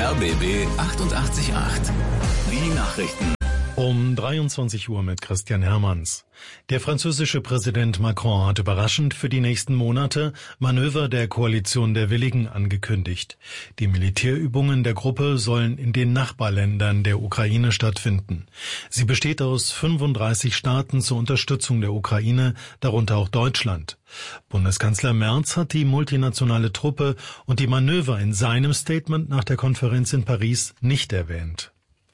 RBB 88.8. Die Nachrichten. Um 23 Uhr mit Christian Hermanns. Der französische Präsident Macron hat überraschend für die nächsten Monate Manöver der Koalition der Willigen angekündigt. Die Militärübungen der Gruppe sollen in den Nachbarländern der Ukraine stattfinden. Sie besteht aus 35 Staaten zur Unterstützung der Ukraine, darunter auch Deutschland. Bundeskanzler Merz hat die multinationale Truppe und die Manöver in seinem Statement nach der Konferenz in Paris nicht erwähnt.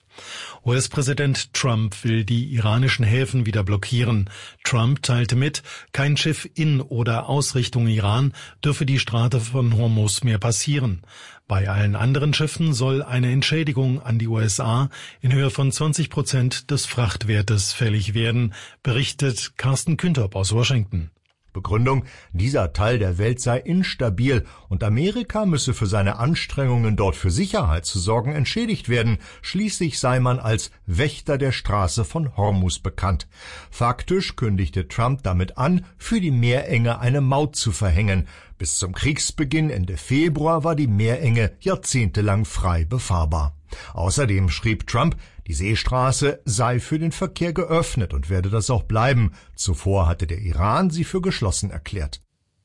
US-Präsident Trump will die iranischen Häfen wieder blockieren. Trump teilte mit, kein Schiff in oder aus Richtung Iran dürfe die Straße von Hormuz mehr passieren. Bei allen anderen Schiffen soll eine Entschädigung an die USA in Höhe von 20% des Frachtwertes fällig werden, berichtet Carsten Künterb aus Washington. Begründung, dieser Teil der Welt sei instabil und Amerika müsse für seine Anstrengungen, dort für Sicherheit zu sorgen, entschädigt werden. Schließlich sei man als Wächter der Straße von Hormuz bekannt. Faktisch kündigte Trump damit an, für die Meerenge eine Maut zu verhängen. Bis zum Kriegsbeginn Ende Februar war die Meerenge jahrzehntelang frei befahrbar. Außerdem schrieb Trump, die Seestraße sei für den Verkehr geöffnet und werde das auch bleiben. Zuvor hatte der Iran sie für geschlossen erklärt.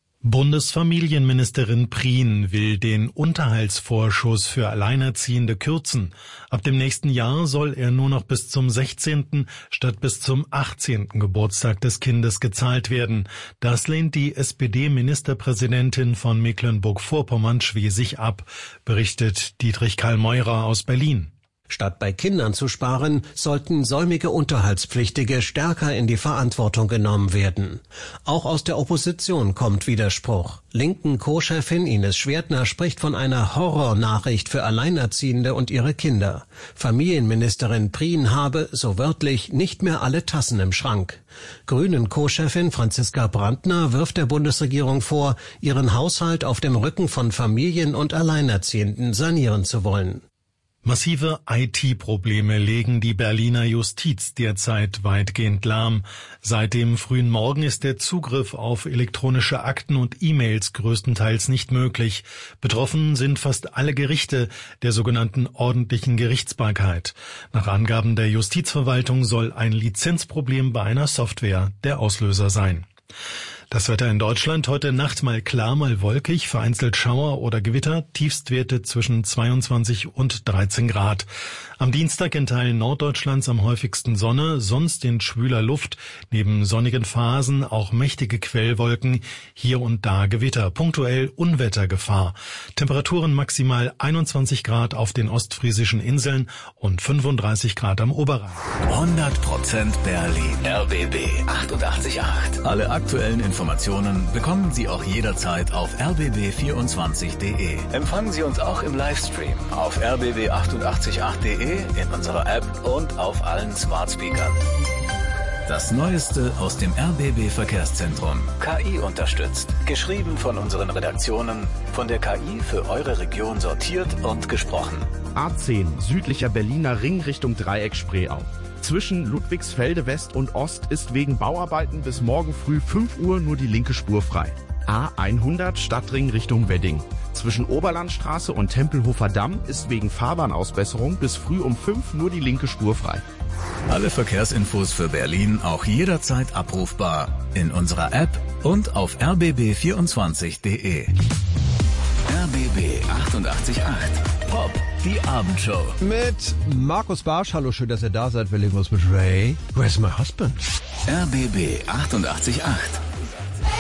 Bundesfamilienministerin Prien will den Unterhaltsvorschuss für Alleinerziehende kürzen. Ab dem nächsten Jahr soll er nur noch bis zum 16. statt bis zum 18. Geburtstag des Kindes gezahlt werden. Das lehnt die SPD-Ministerpräsidentin von Mecklenburg-Vorpommern schwesig ab, berichtet Dietrich Karl Meurer aus Berlin. Statt bei Kindern zu sparen, sollten säumige Unterhaltspflichtige stärker in die Verantwortung genommen werden. Auch aus der Opposition kommt Widerspruch. Linken Co-Chefin Ines Schwertner spricht von einer Horrornachricht für Alleinerziehende und ihre Kinder. Familienministerin Prien habe, so wörtlich, nicht mehr alle Tassen im Schrank. Grünen Co-Chefin Franziska Brandner wirft der Bundesregierung vor, ihren Haushalt auf dem Rücken von Familien und Alleinerziehenden sanieren zu wollen. Massive IT-Probleme legen die Berliner Justiz derzeit weitgehend lahm. Seit dem frühen Morgen ist der Zugriff auf elektronische Akten und E-Mails größtenteils nicht möglich. Betroffen sind fast alle Gerichte der sogenannten ordentlichen Gerichtsbarkeit. Nach Angaben der Justizverwaltung soll ein Lizenzproblem bei einer Software der Auslöser sein. Das Wetter in Deutschland heute Nacht mal klar, mal wolkig, vereinzelt Schauer oder Gewitter, Tiefstwerte zwischen 22 und 13 Grad. Am Dienstag in Teilen Norddeutschlands am häufigsten Sonne, sonst in schwüler Luft, neben sonnigen Phasen auch mächtige Quellwolken, hier und da Gewitter, punktuell Unwettergefahr. Temperaturen maximal 21 Grad auf den ostfriesischen Inseln und 35 Grad am Oberrhein. 100% Berlin. RBB 88.8. Alle aktuellen Informationen bekommen Sie auch jederzeit auf rbb24.de. Empfangen Sie uns auch im Livestream auf rbb888.de, in unserer App und auf allen Smart Speakern. Das Neueste aus dem RBB Verkehrszentrum. KI unterstützt. Geschrieben von unseren Redaktionen, von der KI für eure Region sortiert und gesprochen. A10, südlicher Berliner Ring Richtung Dreieck Spreeau. Zwischen Ludwigsfelde West und Ost ist wegen Bauarbeiten bis morgen früh 5 Uhr nur die linke Spur frei. A100 Stadtring Richtung Wedding. Zwischen Oberlandstraße und Tempelhofer Damm ist wegen Fahrbahnausbesserung bis früh um 5 nur die linke Spur frei. Alle Verkehrsinfos für Berlin auch jederzeit abrufbar in unserer App und auf rbb24.de. RBB 88.8 Pop, die Abendshow. Mit Markus Barsch. Hallo, schön, dass ihr da seid. Wir legen uns mit Ray. Where's my husband? RBB 88.8